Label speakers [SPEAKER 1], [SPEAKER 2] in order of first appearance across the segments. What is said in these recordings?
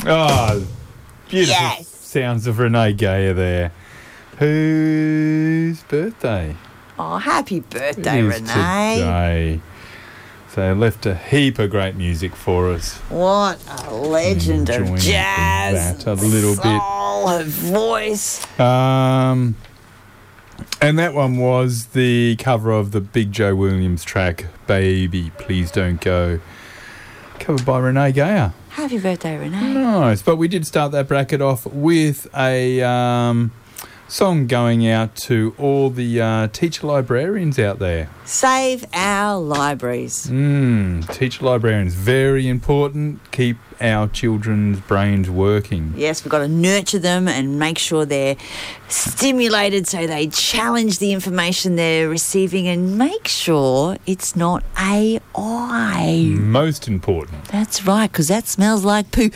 [SPEAKER 1] Oh, beautiful
[SPEAKER 2] Yes.
[SPEAKER 1] sounds of Renee Gayer there. Whose birthday?
[SPEAKER 2] Oh, happy birthday,
[SPEAKER 1] It is
[SPEAKER 2] Renee.
[SPEAKER 1] today. So left a heap of great music for us.
[SPEAKER 2] What a legend
[SPEAKER 1] Enjoying
[SPEAKER 2] of jazz.
[SPEAKER 1] that a little bit.
[SPEAKER 2] Soul, her voice.
[SPEAKER 1] And that one was the cover of the Big Joe Williams track, Baby, Please Don't Go, covered by Renee Gayer.
[SPEAKER 2] Happy birthday, Renee.
[SPEAKER 1] Nice. But we did start that bracket off with a song going out to all the teacher librarians out there.
[SPEAKER 2] Save our libraries.
[SPEAKER 1] Teacher librarians, very important. Keep our children's brains working.
[SPEAKER 2] Yes, we've got to nurture them and make sure they're stimulated so they challenge the information they're receiving and make sure it's not AI.
[SPEAKER 1] Most important.
[SPEAKER 2] That's right, because that smells like poo.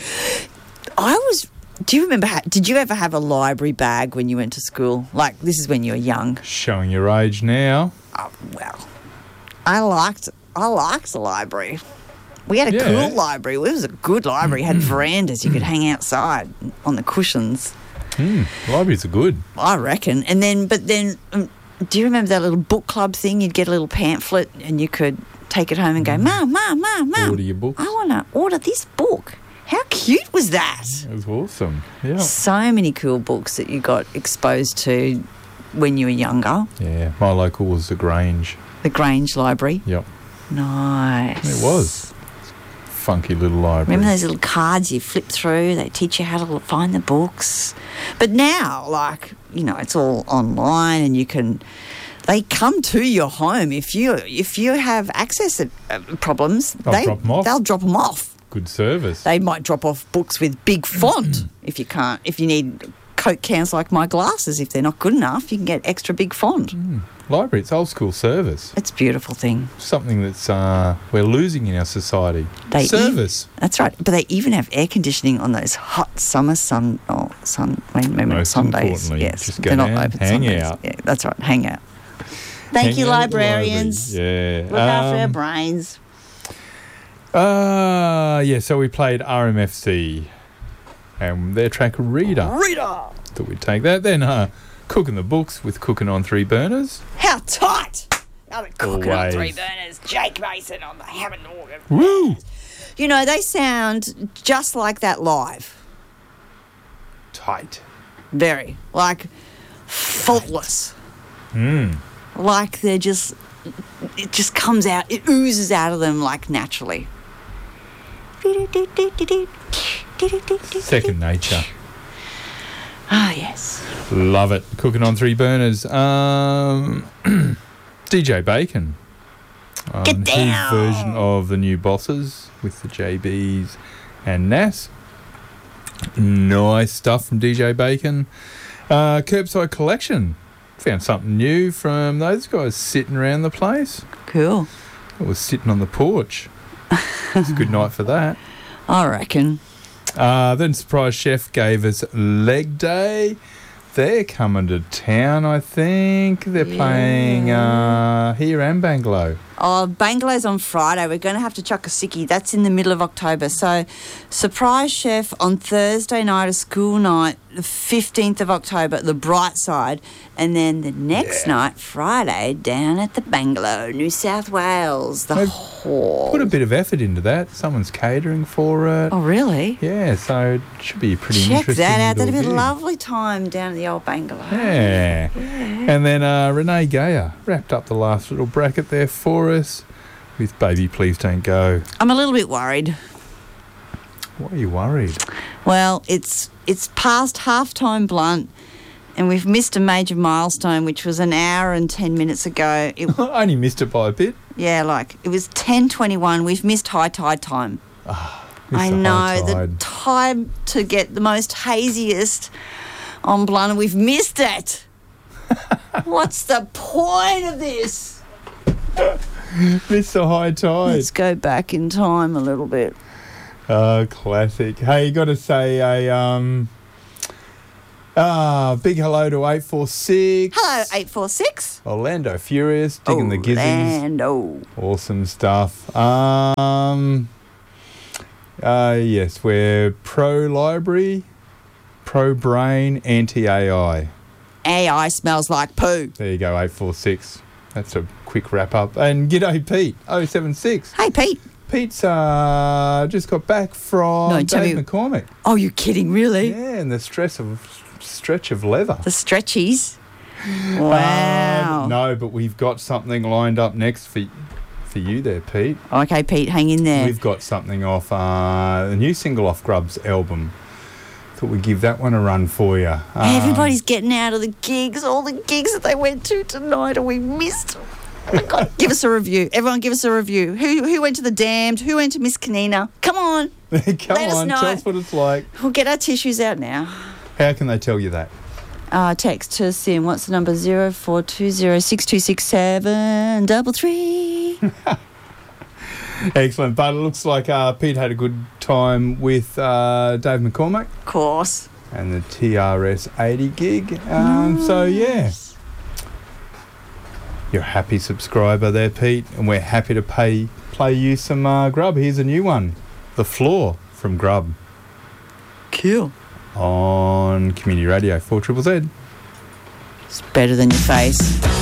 [SPEAKER 2] Do you remember, did you ever have a library bag when you went to school? Like, this is when you were young.
[SPEAKER 1] Showing your age now.
[SPEAKER 2] Oh, well, I liked the library. We had a
[SPEAKER 1] Yeah.
[SPEAKER 2] cool library. It was a good library. It had verandas. You could hang outside on the cushions.
[SPEAKER 1] Libraries are good.
[SPEAKER 2] I reckon. But then, do you remember that little book club thing? You'd get a little pamphlet and you could take it home and go, Mum.
[SPEAKER 1] Order your books.
[SPEAKER 2] I want to order this book. How cute was that?
[SPEAKER 1] It was awesome. Yeah.
[SPEAKER 2] So many cool books that you got exposed to when you were younger.
[SPEAKER 1] Yeah. My local was the Grange.
[SPEAKER 2] The Grange Library.
[SPEAKER 1] Yep.
[SPEAKER 2] Nice.
[SPEAKER 1] It was. Funky little library.
[SPEAKER 2] Remember those little cards you flip through? They teach you how to find the books. But now, it's all online and they come to your home. If you have access problems,
[SPEAKER 1] They'll drop 'em off.
[SPEAKER 2] They'll drop them off.
[SPEAKER 1] Good service.
[SPEAKER 2] They might drop off books with big font if you need Coke cans like my glasses. If they're not good enough, you can get extra big font.
[SPEAKER 1] Library, it's old school service.
[SPEAKER 2] It's a beautiful thing.
[SPEAKER 1] Something that's we're losing in our society. Service.
[SPEAKER 2] That's right. But they even have air conditioning on those hot summer
[SPEAKER 1] Most
[SPEAKER 2] Sundays.
[SPEAKER 1] importantly,
[SPEAKER 2] Yes,
[SPEAKER 1] just go
[SPEAKER 2] they're not
[SPEAKER 1] down,
[SPEAKER 2] open
[SPEAKER 1] hang
[SPEAKER 2] Sundays.
[SPEAKER 1] out.
[SPEAKER 2] Yeah, that's right. Hang out. Thank
[SPEAKER 1] Hang
[SPEAKER 2] you,
[SPEAKER 1] out at the
[SPEAKER 2] librarians.
[SPEAKER 1] library. Yeah.
[SPEAKER 2] Look after our brains.
[SPEAKER 1] So we played RMFC and their track Reader. Thought we'd take that. Then Cooking the Books with Cooking on Three Burners.
[SPEAKER 2] How tight! I've been cooking on
[SPEAKER 1] Always.
[SPEAKER 2] three burners. Jake Mason on the Hammond organ.
[SPEAKER 1] Woo!
[SPEAKER 2] You know, they sound just like that live.
[SPEAKER 1] Tight.
[SPEAKER 2] Very. Like, faultless. Like they're just... It just comes out. It oozes out of them, like, naturally.
[SPEAKER 1] Second nature.
[SPEAKER 2] Ah, yes.
[SPEAKER 1] Love it. Cooking on Three Burners. DJ Bacon.
[SPEAKER 2] Get down.
[SPEAKER 1] His version of the new Bosses with the JBs and Nas. Nice stuff from DJ Bacon. Curbside Collection. Found something new from those guys sitting around the place.
[SPEAKER 2] Cool.
[SPEAKER 1] I was sitting on the porch. It's a good night for that.
[SPEAKER 2] I reckon.
[SPEAKER 1] Then Surprise Chef gave us Leg Day. They're coming to town, I think. They're playing here and Bangalow.
[SPEAKER 2] Oh, Bangalow's on Friday. We're going to have to chuck a sickie. That's in the middle of October. So, Surprise Chef on Thursday night, a school night, the 15th of October, the bright side. And then the next night, Friday, down at the Bangalow, New South Wales, the
[SPEAKER 1] They've
[SPEAKER 2] hall.
[SPEAKER 1] Put a bit of effort into that. Someone's catering for it.
[SPEAKER 2] Oh, really?
[SPEAKER 1] Yeah, so it should be a pretty
[SPEAKER 2] Check
[SPEAKER 1] interesting
[SPEAKER 2] that out. That'd be a
[SPEAKER 1] little gig.
[SPEAKER 2] lovely time down at the old Bangalow.
[SPEAKER 1] Yeah. And then Renee Gayer wrapped up the last little bracket there for us with Baby Please Don't Go.
[SPEAKER 2] I'm a little bit worried.
[SPEAKER 1] Why are you worried?
[SPEAKER 2] Well, it's past half-time Blunt, and we've missed a major milestone, which was an hour and 10 minutes ago.
[SPEAKER 1] I only missed it by a bit.
[SPEAKER 2] It was 10:21. We've missed high tide time. I know, the time to get the most haziest on Blunt, and we've missed it. What's the point of this?
[SPEAKER 1] Missed the high tide.
[SPEAKER 2] Let's go back in time a little bit.
[SPEAKER 1] Classic. Hey, you got to say a big hello to 846.
[SPEAKER 2] Hello, 846.
[SPEAKER 1] Orlando Furious, digging the gizzies.
[SPEAKER 2] Orlando.
[SPEAKER 1] Awesome stuff. Yes, we're pro-library, pro-brain, anti-AI.
[SPEAKER 2] AI smells like poo.
[SPEAKER 1] There you go, 846. That's a quick wrap-up. And g'day, Pete, 076.
[SPEAKER 2] Hey, Pete.
[SPEAKER 1] Pete's just got back from
[SPEAKER 2] No, tell
[SPEAKER 1] Dave
[SPEAKER 2] me-
[SPEAKER 1] McCormick.
[SPEAKER 2] Oh, you're kidding, really?
[SPEAKER 1] Yeah, and the stretch of leather.
[SPEAKER 2] The stretchies. Wow.
[SPEAKER 1] No, but we've got something lined up next for you there, Pete.
[SPEAKER 2] Okay, Pete, hang in there.
[SPEAKER 1] We've got something off the new single off Grub's album. Thought we'd give that one a run for you.
[SPEAKER 2] Everybody's getting out of the gigs, all the gigs that they went to tonight, and we missed. Oh my God. Give us a review. Everyone, give us a review. Who went to the Damned? Who went to Miss Kanina? Come on.
[SPEAKER 1] Come
[SPEAKER 2] Let us
[SPEAKER 1] on,
[SPEAKER 2] know.
[SPEAKER 1] tell us what it's like.
[SPEAKER 2] We'll get our tissues out now.
[SPEAKER 1] How can they tell you that?
[SPEAKER 2] Text to Sim. What's the number? 0420626733.
[SPEAKER 1] Excellent. But it looks like Pete had a good time with Dave McCormick
[SPEAKER 2] Of course.
[SPEAKER 1] and the TRS 80 gig. So, yeah. You're a happy subscriber there, Pete, and we're happy to play you some Grub. Here's a new one, The Floor from Grub
[SPEAKER 2] Cool.
[SPEAKER 1] on Community Radio 4ZZZ.
[SPEAKER 2] It's better than your face.